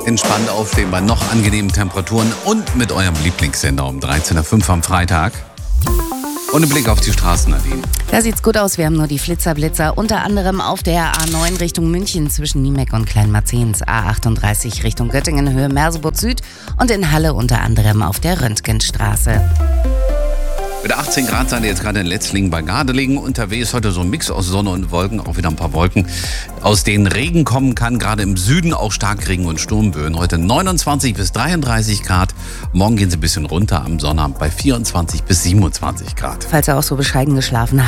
entspannt aufstehen bei noch angenehmen Temperaturen und mit eurem Lieblingssender um 13.05 Uhr am Freitag. Und ein Blick auf die Straßen, Nadine. Da sieht's gut aus. Wir haben nur die Flitzer, unter anderem auf der A9 Richtung München zwischen Niemeck und Kleinmarzens, A38 Richtung Göttingen, Höhe Merseburg Süd und in Halle unter anderem auf der Röntgenstraße. Mit 18 Grad seid ihr jetzt gerade in Letzlingen bei Gardelegen unterwegs. Heute so ein Mix aus Sonne und Wolken, auch wieder ein paar Wolken, aus denen Regen kommen kann. Gerade im Süden auch Starkregen und Sturmböen. Heute 29 bis 33 Grad. Morgen gehen sie ein bisschen runter am Sonnabend bei 24 bis 27 Grad. Falls ihr auch so bescheiden geschlafen habt.